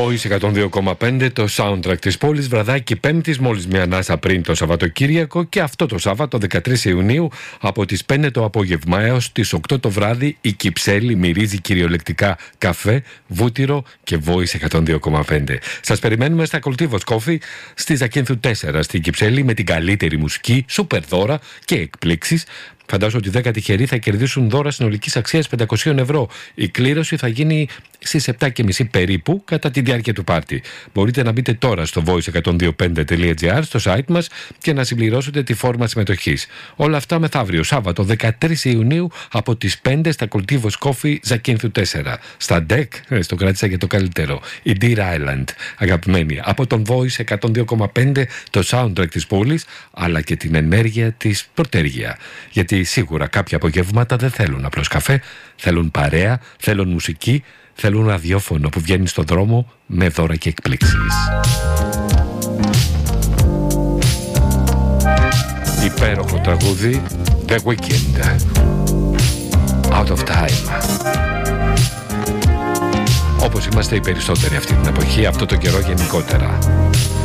Voice 102,5, το soundtrack της πόλης, βραδάκι Πέμπτης, μόλις μια ανάσα πριν το Σαββατοκύριακο, και αυτό το Σάββατο 13 Ιουνίου από τις 5 το απόγευμα έως τις 8 το βράδυ η Κυψέλη μυρίζει κυριολεκτικά καφέ, βούτυρο και Voice 102,5. Σας περιμένουμε στα Κολτίβος Coffee στη Ζακίνθου 4 στην Κυψέλη με την καλύτερη μουσική, σούπερ δώρα και εκπλήξεις. Φαντάζομαι ότι 10 τυχεροί θα κερδίσουν δώρα συνολικής αξίας 500 ευρώ. Η κλήρωση θα γίνει στις 7.30 περίπου κατά τη διάρκεια του πάρτι. Μπορείτε να μπείτε τώρα στο voice102.5.gr στο site μας και να συμπληρώσετε τη φόρμα συμμετοχής. Όλα αυτά μεθαύριο Σάββατο 13 Ιουνίου από τις 5 στα Κολτίβος Coffee Ζακίνθου 4. Στα DEC, στο κράτησα για το καλύτερο, η Deer Island, αγαπημένη, από τον Voice 102,5, το soundtrack της πόλης, αλλά και την ενέργεια της πρωτέργεια. Γιατί σίγουρα κάποια απογεύματα δεν θέλουν απλώς καφέ, θέλουν παρέα, θέλουν μουσική, θέλουν ραδιόφωνο που βγαίνει στον δρόμο με δώρα και εκπλήξεις. Υπέροχο τραγούδι, The Weeknd, Out of Time. Όπως είμαστε οι περισσότεροι αυτή την εποχή, αυτό το καιρό γενικότερα.